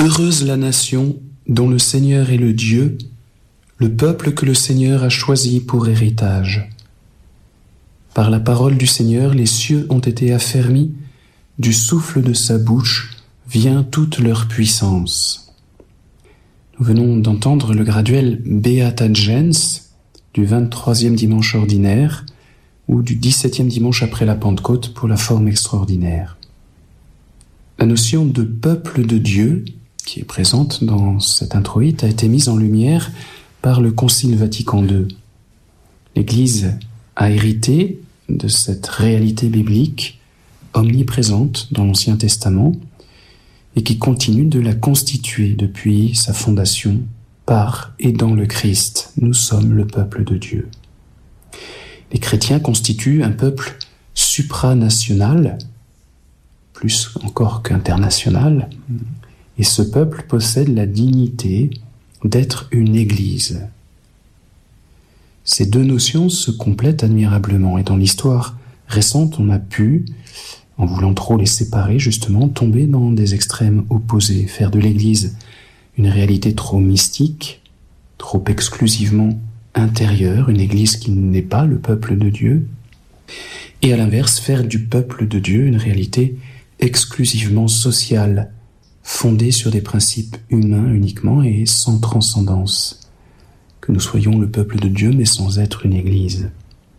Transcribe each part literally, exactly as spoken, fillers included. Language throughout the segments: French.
Heureuse la nation dont le Seigneur est le Dieu, le peuple que le Seigneur a choisi pour héritage. Par la parole du Seigneur, les cieux ont été affermis, du souffle de sa bouche vient toute leur puissance. Nous venons d'entendre le graduel Beata Gens du vingt-troisième dimanche ordinaire ou du dix-septième dimanche après la Pentecôte pour la forme extraordinaire. La notion de peuple de Dieu, qui est présente dans cet introïte, a été mise en lumière par le Concile Vatican deux. L'Église a hérité de cette réalité biblique omniprésente dans l'Ancien Testament et qui continue de la constituer depuis sa fondation par et dans le Christ. Nous sommes le peuple de Dieu. Les chrétiens constituent un peuple supranational, plus encore qu'international, et ce peuple possède la dignité d'être une église. Ces deux notions se complètent admirablement, et dans l'histoire récente, on a pu, en voulant trop les séparer, justement, tomber dans des extrêmes opposés, faire de l'église une réalité trop mystique, trop exclusivement intérieure, une église qui n'est pas le peuple de Dieu, et à l'inverse, faire du peuple de Dieu une réalité exclusivement sociale, fondée sur des principes humains uniquement et sans transcendance. Que nous soyons le peuple de Dieu, mais sans être une église.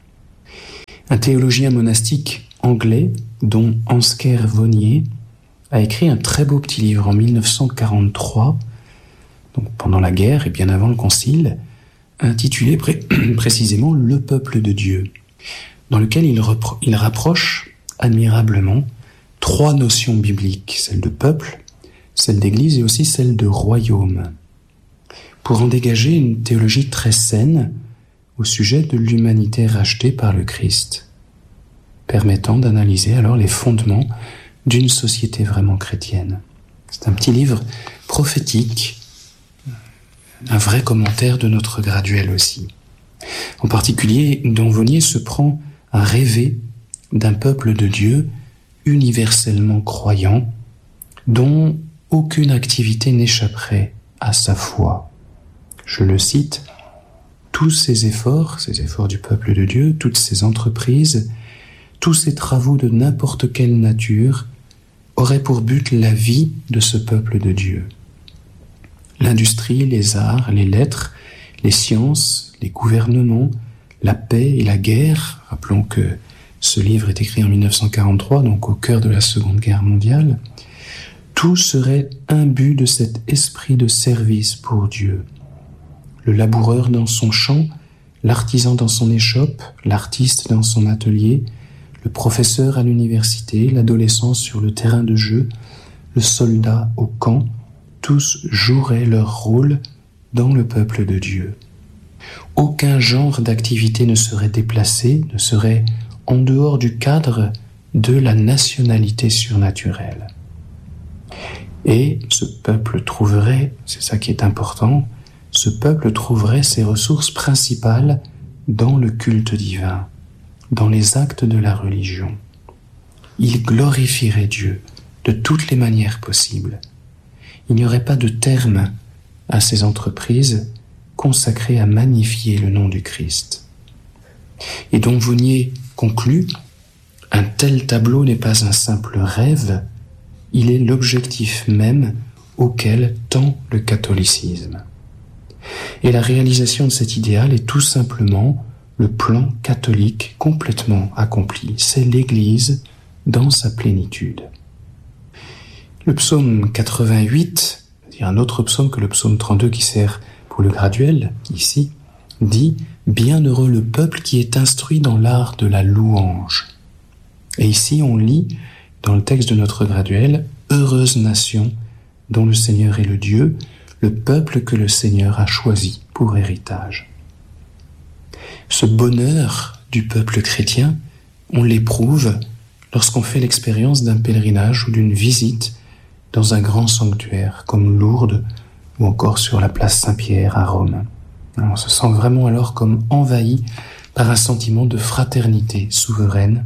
Un théologien monastique anglais, dont Ansgar Vonnier, a écrit un très beau petit livre en mille neuf cent quarante-trois, donc pendant la guerre et bien avant le concile, intitulé pré- précisément « Le peuple de Dieu », dans lequel il, repro- il rapproche admirablement trois notions bibliques, celle de peuple, celle d'église et aussi celle de royaume, pour en dégager une théologie très saine au sujet de l'humanité rachetée par le Christ, permettant d'analyser alors les fondements d'une société vraiment chrétienne. C'est un petit livre prophétique, un vrai commentaire de notre graduel aussi. En particulier, dont Vonnier se prend à rêver d'un peuple de Dieu universellement croyant, dont aucune activité n'échapperait à sa foi. Je le cite, « Tous ces efforts, ces efforts du peuple de Dieu, toutes ces entreprises, tous ces travaux de n'importe quelle nature auraient pour but la vie de ce peuple de Dieu. L'industrie, les arts, les lettres, les sciences, les gouvernements, la paix et la guerre, rappelons que ce livre est écrit en mille neuf cent quarante-trois, donc au cœur de la Seconde Guerre mondiale, tout serait imbu de cet esprit de service pour Dieu. Le laboureur dans son champ, l'artisan dans son échoppe, l'artiste dans son atelier, le professeur à l'université, l'adolescent sur le terrain de jeu, le soldat au camp, tous joueraient leur rôle dans le peuple de Dieu. Aucun genre d'activité ne serait déplacé, ne serait en dehors du cadre de la nationalité surnaturelle. Et ce peuple trouverait, c'est ça qui est important, ce peuple trouverait ses ressources principales dans le culte divin, dans les actes de la religion. Il glorifierait Dieu de toutes les manières possibles. Il n'y aurait pas de terme à ces entreprises consacrées à magnifier le nom du Christ. Et dont Vonnier conclut, un tel tableau n'est pas un simple rêve, il est l'objectif même auquel tend le catholicisme. Et la réalisation de cet idéal est tout simplement le plan catholique complètement accompli. C'est l'Église dans sa plénitude. Le psaume quatre-vingt-huit, c'est-à-dire un autre psaume que le psaume trente-deux qui sert pour le graduel, ici, dit « Bienheureux le peuple qui est instruit dans l'art de la louange ». Et ici, on lit dans le texte de notre graduel « Heureuse nation dont le Seigneur est le Dieu, le peuple que le Seigneur a choisi pour héritage ». Ce bonheur du peuple chrétien, on l'éprouve lorsqu'on fait l'expérience d'un pèlerinage ou d'une visite dans un grand sanctuaire comme Lourdes ou encore sur la place Saint-Pierre à Rome. On se sent vraiment alors comme envahi par un sentiment de fraternité souveraine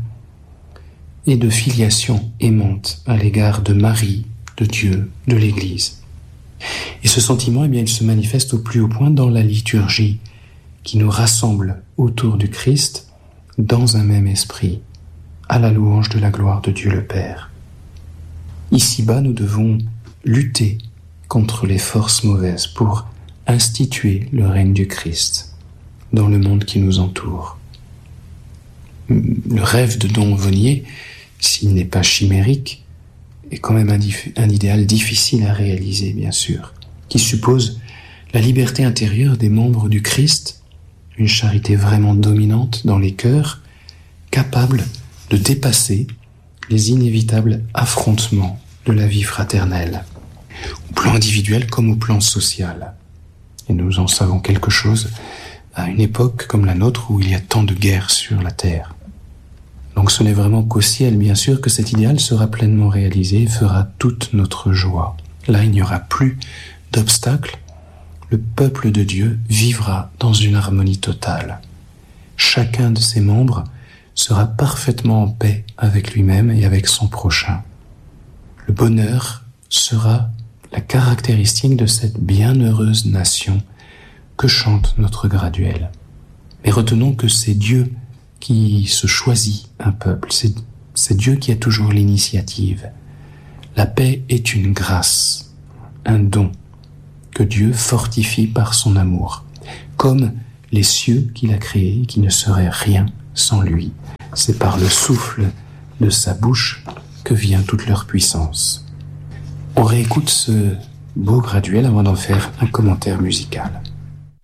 et de filiation aimante à l'égard de Marie, de Dieu, de l'Église. Et ce sentiment, eh bien, il se manifeste au plus haut point dans la liturgie qui nous rassemble autour du Christ dans un même esprit, à la louange de la gloire de Dieu le Père. Ici-bas, nous devons lutter contre les forces mauvaises pour instituer le règne du Christ dans le monde qui nous entoure. Le rêve de Don Vonnier, s'il n'est pas chimérique, est quand même un, dif- un idéal difficile à réaliser, bien sûr, qui suppose la liberté intérieure des membres du Christ, une charité vraiment dominante dans les cœurs, capable de dépasser les inévitables affrontements de la vie fraternelle, au plan individuel comme au plan social. Et nous en savons quelque chose à une époque comme la nôtre où il y a tant de guerres sur la terre. Donc ce n'est vraiment qu'au ciel, bien sûr, que cet idéal sera pleinement réalisé et fera toute notre joie. Là, il n'y aura plus d'obstacles. Le peuple de Dieu vivra dans une harmonie totale. Chacun de ses membres sera parfaitement en paix avec lui-même et avec son prochain. Le bonheur sera la caractéristique de cette bienheureuse nation que chante notre graduel. Mais retenons que c'est Dieu qui se choisit un peuple, c'est, c'est Dieu qui a toujours l'initiative. La paix est une grâce, un don que Dieu fortifie par son amour, comme les cieux qu'il a créés qui ne seraient rien sans lui. C'est par le souffle de sa bouche que vient toute leur puissance. On réécoute ce beau graduel avant d'en faire un commentaire musical.